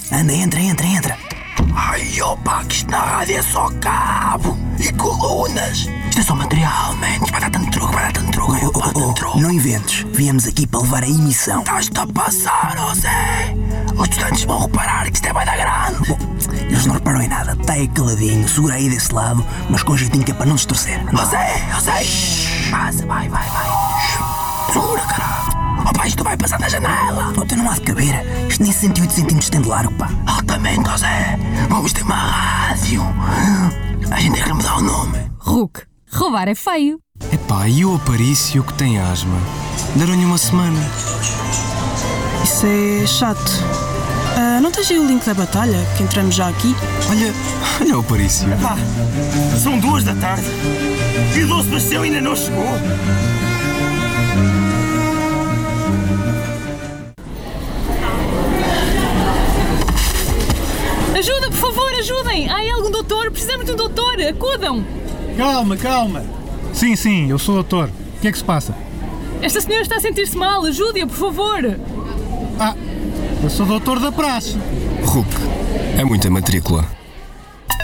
Anda, entra. Ai, opa, que isto na rádio é só cabo e colunas. Isto é só material, man. Isto vai dar tanto truque. Não inventes. Viemos aqui para levar a emissão. Estás-te a passar, José. Os estudantes vão reparar que isto é bem da grande. Bom, eles não reparam em nada. Está aí caladinho, segura aí desse lado, mas com jeitinho que é para não distorcer. José. Passa, vai. Segura, caralho. Opa, isto vai passar da janela. Opa, não há de caber. Isto nem 108 centímetros tem de largo, pá. Altamente, José. Vamos ter uma rádio. A gente tem que mudar o nome. Ruc, roubar é feio. Epá, e o Aparício que tem asma? Deram-lhe uma semana. Isso é chato. Não tens aí o link da batalha, que entramos já aqui? Olha o Aparício. Pá, são 2 da tarde e o Dom Sebastião ainda não chegou. Ajuda, por favor, ajudem! Há aí algum doutor? Precisamos de um doutor! Acudam! Calma. Sim, eu sou o doutor. O que é que se passa? Esta senhora está a sentir-se mal, ajude-a, por favor! Eu sou o doutor da praxe. Ruc, é muita matrícula.